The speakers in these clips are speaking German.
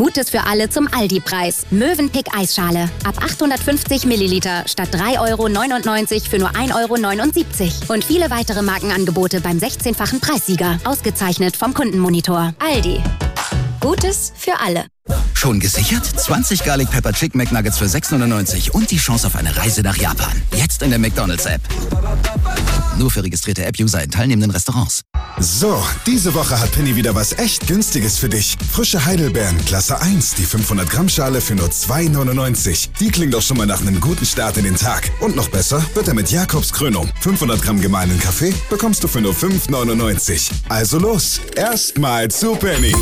Gutes für alle zum Aldi-Preis. Mövenpick Eisschale. Ab 850 Milliliter statt 3,99 € für nur 1,79 €. Und viele weitere Markenangebote beim 16-fachen Preissieger. Ausgezeichnet vom Kundenmonitor. Aldi. Gutes für alle. Schon gesichert? 20 Garlic Pepper Chicken McNuggets für 6,99 € und die Chance auf eine Reise nach Japan. Jetzt in der McDonald's-App. Nur für registrierte App-User in teilnehmenden Restaurants. So, diese Woche hat Penny wieder was echt Günstiges für dich. Frische Heidelbeeren, Klasse 1, die 500-Gramm-Schale für nur 2,99 €. Die klingt doch schon mal nach einem guten Start in den Tag. Und noch besser wird er mit Jakobs Krönung. 500 Gramm gemahlenen Kaffee bekommst du für nur 5,99 €. Also los, erstmal zu Penny.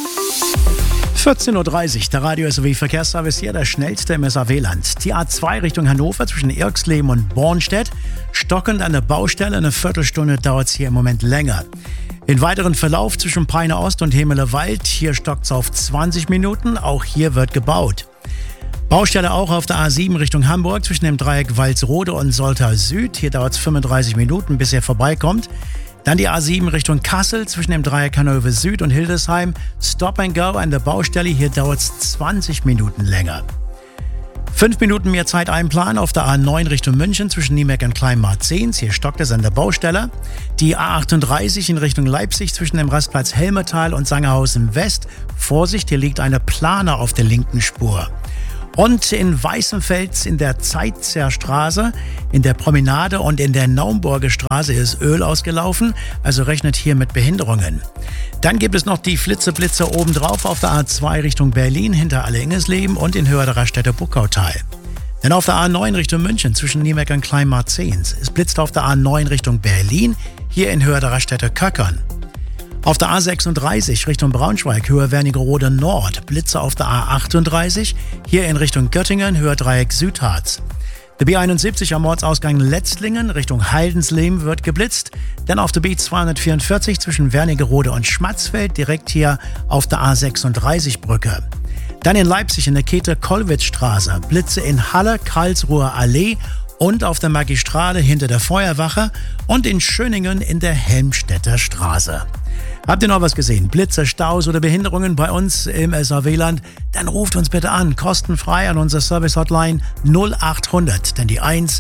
14:30 Uhr, der Radio-SAW-Verkehrsservice hier, der schnellste im SAW-Land. Die A2 Richtung Hannover zwischen Irxleben und Bornstedt. Stockend an der Baustelle, eine Viertelstunde dauert es hier im Moment länger. Den weiteren Verlauf zwischen Peine Ost und Hemelewald, hier stockt es auf 20 Minuten, auch hier wird gebaut. Baustelle auch auf der A7 Richtung Hamburg zwischen dem Dreieck Walsrode und Soltau Süd. Hier dauert es 35 Minuten, bis er vorbeikommt. Dann die A7 Richtung Kassel zwischen dem Dreieck Hannover Süd und Hildesheim. Stop and go an der Baustelle. Hier dauert es 20 Minuten länger. 5 Minuten mehr Zeit einplanen auf der A9 Richtung München zwischen Niemeck und Kleinmarzens. Hier stockt es an der Baustelle. Die A38 in Richtung Leipzig zwischen dem Rastplatz Helmertal und Sangerhausen West. Vorsicht, hier liegt eine Plane auf der linken Spur. Und in Weißenfels in der Zeitzer Straße, in der Promenade und in der Naumburger Straße ist Öl ausgelaufen, also rechnet hier mit Behinderungen. Dann gibt es noch die Flitze obendrauf auf der A2 Richtung Berlin hinter Alle-Ingesleben und in Höhe der Raststätte Buckautal. Dann auf der A9 Richtung München zwischen Niemeck und Kleinmarzens. Es blitzt auf der A9 Richtung Berlin, hier in Höhe der Raststätte Köckern. Auf der A36 Richtung Braunschweig, Höhe Wernigerode Nord, Blitze auf der A38, hier in Richtung Göttingen, Höhe Dreieck Südharz. Der B71 am Ortsausgang Letzlingen Richtung Heidensleben wird geblitzt, dann auf der B244 zwischen Wernigerode und Schmatzfeld, direkt hier auf der A36 Brücke. Dann in Leipzig in der Käthe-Kollwitz-Straße, Blitze in Halle, Karlsruher Allee und auf der Magistrale hinter der Feuerwache und in Schöningen in der Helmstedter Straße. Habt ihr noch was gesehen? Blitze, Staus oder Behinderungen bei uns im SAW-Land? Dann ruft uns bitte an, kostenfrei an unsere Service-Hotline 0800, dann die 1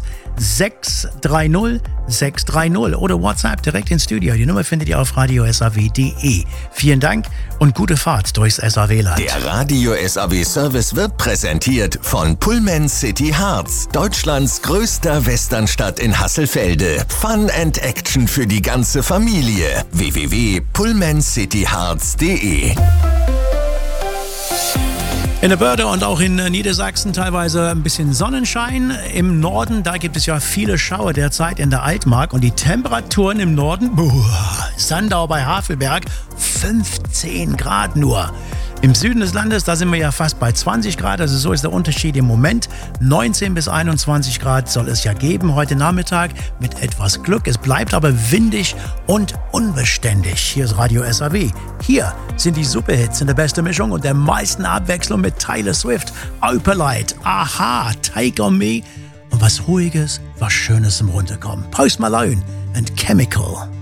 630 630 oder WhatsApp direkt ins Studio. Die Nummer findet ihr auf radio-saw.de. Vielen Dank und gute Fahrt durchs SAW-Land. Der Radio-SAW-Service wird präsentiert von Pullman City Harz, Deutschlands größter Westernstadt in Hasselfelde. Fun and Action für die ganze Familie. www.pullmancityharz.de. In der Börde und auch in Niedersachsen teilweise ein bisschen Sonnenschein. Im Norden, da gibt es ja viele Schauer derzeit in der Altmark. Und die Temperaturen im Norden, Sandau bei Havelberg, 15 Grad nur. Im Süden des Landes, da sind wir ja fast bei 20 Grad, also so ist der Unterschied im Moment. 19 bis 21 Grad soll es ja geben heute Nachmittag mit etwas Glück. Es bleibt aber windig und unbeständig. Hier ist Radio SAW. Hier sind die Superhits in der besten Mischung und der meisten Abwechslung mit Taylor Swift, Opalite, Aha, Take On Me und was Ruhiges, was Schönes im Runterkommen. Post Malone and Chemical.